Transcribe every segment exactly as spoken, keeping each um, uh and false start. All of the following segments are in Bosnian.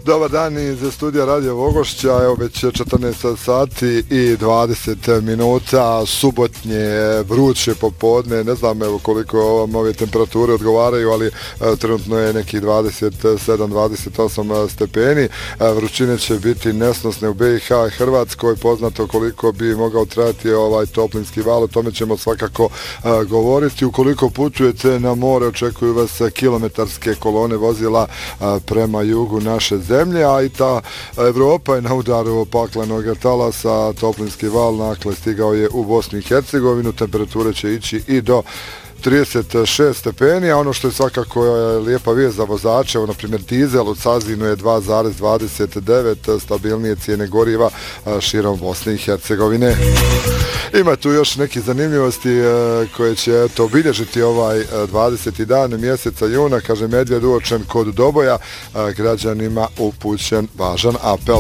Dobar dan iz studija Radio Vogošća, evo već četrnaest sati i dvadeset minuta, subotnje, vruće popodne, ne znam evo koliko vam ove temperature odgovaraju, ali e, trenutno je neki dvadeset sedam dvadeset osam stepeni, e, vrućine će biti nesnosne u B i H, Hrvatskoj, poznato koliko bi mogao trajati ovaj toplinski val, o tome ćemo svakako e, govoriti. Ukoliko putujete na more, očekuju vas kilometarske kolone vozila e, prema jugu naše zemlje, a i ta Evropa je na udaru paklenog talasa, toplinski val nakle stigao je u Bosnu i Hercegovinu, temperature će ići i do trideset šest stepeni, a ono što je svakako lijepa vijest za vozače, na primjer dizel u Cazinu je dva zarez dvadeset devet, stabilnije cijene goriva širom Bosne i Hercegovine. Ima tu još neki zanimljivosti koje će eto, obilježiti ovaj dvadeseti dan mjeseca juna, kaže medvjed uočen kod Doboja, građanima upućen važan apel.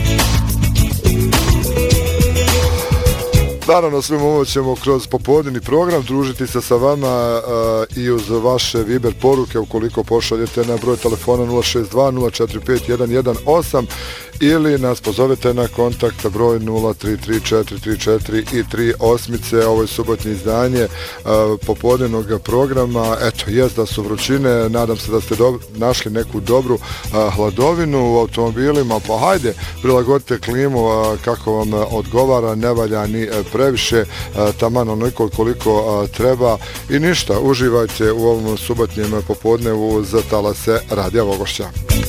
Naravno, svim ovo ćemo kroz popodnevni program družiti se sa vama uh, i uz vaše Viber poruke ukoliko pošaljete na broj telefona nula šest dva nula četiri pet jedan jedan osam ili nas pozovete na kontakt broj nula tri tri četiri tri četiri i tri osmice. Ovo je subotnje izdanje uh, popodnevnog programa. Eto, jest da su vrućine, nadam se da ste do, našli neku dobru uh, hladovinu u automobilima, pa hajde, prilagodite klimu uh, kako vam uh, odgovara, ne valja ni uh, previše, uh, taman onoliko koliko uh, treba i ništa, uživajte u ovom subotnjem popodnevu za talase Radija Vogošća.